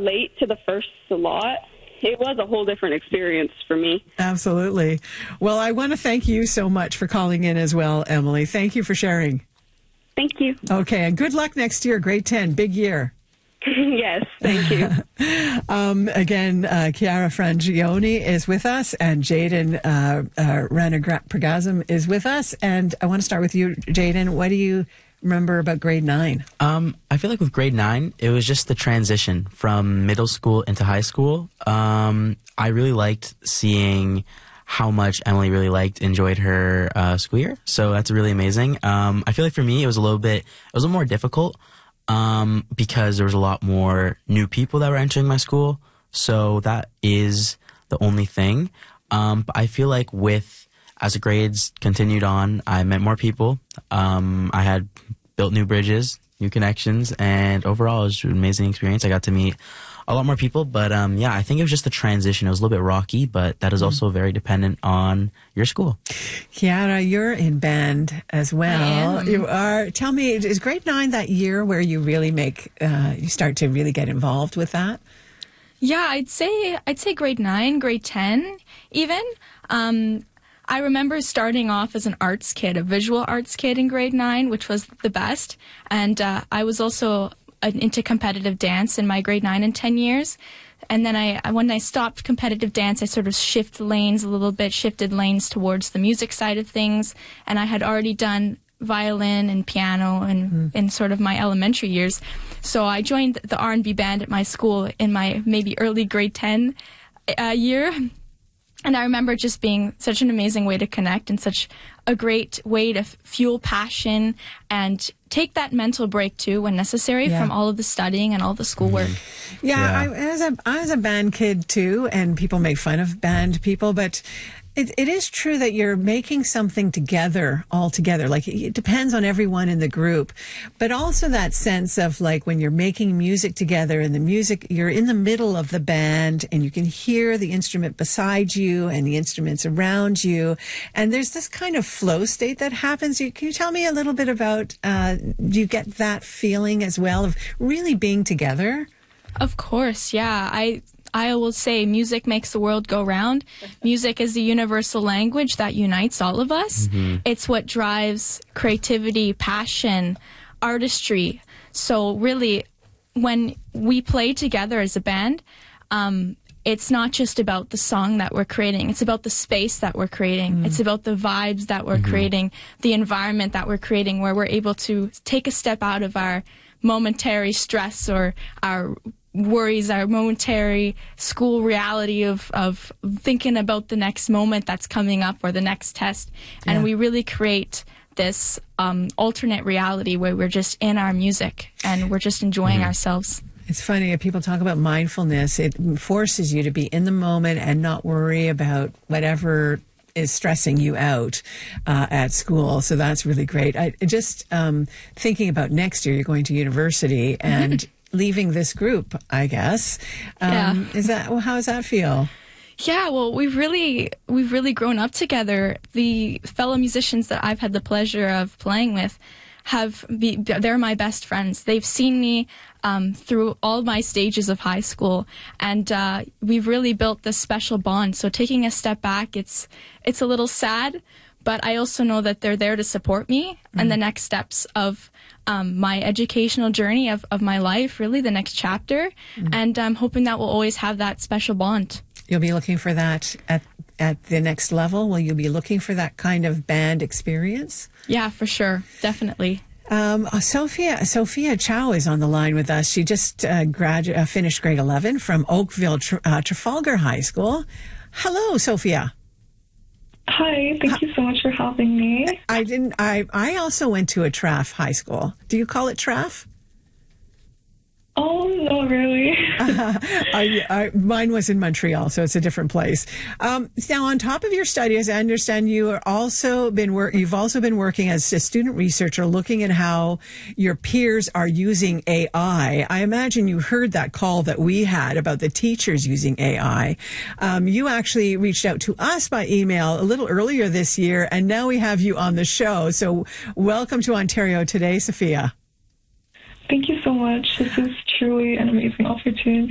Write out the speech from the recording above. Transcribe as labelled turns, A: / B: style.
A: relate to the first a lot. It was a whole different experience for me.
B: Absolutely. Well, I want to thank you so much for calling in as well, Emily. Thank you for sharing.
A: Thank you.
B: Okay, and good luck next year. Grade 10, big year.
A: Yes, thank you.
B: Again, Chiara Frangioni is with us, and Jaden Ranagrat-Pragazim is with us. And I want to start with you, Jaden. What do you remember about grade 9?
C: I feel like with grade 9, it was just the transition from middle school into high school. I really liked seeing how much Emily really enjoyed her school year. So that's really amazing. I feel like for me, it was a little more difficult because there was a lot more new people that were entering my school. So that is the only thing. But I feel like as the grades continued on, I met more people. I had built new bridges, new connections, and overall it was an amazing experience. I got to meet a lot more people, but I think it was just the transition. It was a little bit rocky, but that is also very dependent on your school.
B: Chiara, you're in band as well.
D: I am.
B: You are. Tell me, is grade 9 that year where you really you start to really get involved with that?
D: Yeah, I'd say grade 9, grade 10 even. I remember starting off as an arts kid, a visual arts kid in grade 9, which was the best. And I was also into competitive dance in my grade 9 and 10 years. And then when I stopped competitive dance, I sort of shifted lanes towards the music side of things. And I had already done violin and piano in sort of my elementary years. So I joined the R&B band at my school in my maybe early grade 10 year. And I remember just being such an amazing way to connect and such a great way to fuel passion and take that mental break too when necessary from all of the studying and all the schoolwork.
B: Yeah. I was a band kid too, and people make fun of band people, but it is true that you're making something together, all together. Like, it depends on everyone in the group, but also that sense of like when you're making music together and the music, you're in the middle of the band and you can hear the instrument beside you and the instruments around you. And there's this kind of flow state that happens. Can you tell me a little bit about, do you get that feeling as well of really being together?
D: Of course, yeah. I will say music makes the world go round. Music is the universal language that unites all of us. Mm-hmm. It's what drives creativity, passion, artistry. So really, when we play together as a band, it's not just about the song that we're creating. It's about the space that we're creating. Mm-hmm. It's about the vibes that we're creating, the environment that we're creating, where we're able to take a step out of our momentary stress or our worries, our momentary school reality of thinking about the next moment that's coming up or the next test. And we really create this alternate reality where we're just in our music and we're just enjoying ourselves.
B: It's funny, if people talk about mindfulness, it forces you to be in the moment and not worry about whatever is stressing you out at school. So that's really great. I just thinking about next year, you're going to university and leaving this group, I guess. How does that feel?
D: Yeah, well, we've really grown up together. The fellow musicians that I've had the pleasure of playing with they're my best friends. They've seen me through all my stages of high school, and we've really built this special bond. So taking a step back, it's a little sad, but I also know that they're there to support me and the next steps of my educational journey of my life, really the next chapter. And I'm hoping that we'll always have that special bond.
B: You'll be looking for that at the next level? Will you be looking for that kind of band experience? Yeah,
D: for sure. Definitely.
B: Sophia Chow is on the line with us. She just finished grade 11 from Oakville Trafalgar High School. Hello, Sophia.
E: Hi, thank you so much for having me.
B: I also went to a Traf high school. Do you call it Traf?
E: Oh, not really.
B: Mine was in Montreal, so it's a different place. Now, on top of your studies, I understand you've also been working as a student researcher, looking at how your peers are using AI. I imagine you heard that call that we had about the teachers using AI. You actually reached out to us by email a little earlier this year, and now we have you on the show. So, welcome to Ontario Today, Sophia.
E: Thank you so much. This is truly an amazing opportunity.